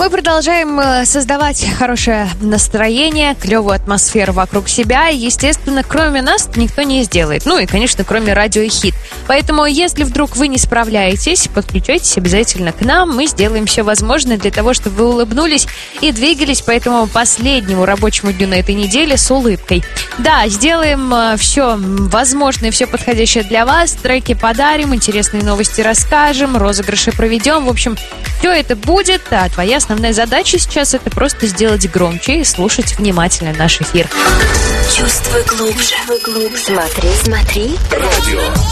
Мы продолжаем создавать хорошее настроение, клевую атмосферу вокруг себя. И, естественно, кроме нас никто не сделает. Ну и, конечно, кроме радио Хит. Поэтому, если вдруг вы не справляетесь, подключайтесь обязательно к нам. Мы сделаем все возможное для того, чтобы вы улыбнулись и двигались по этому последнему рабочему дню на этой неделе с улыбкой. Да, сделаем все возможное, все подходящее для вас. Треки подарим, интересные новости расскажем, розыгрыши проведем. В общем, все это будет. А твоя основная задача сейчас — это просто сделать громче и слушать внимательно наш эфир. Чувствуй глубже. Смотри. Радио.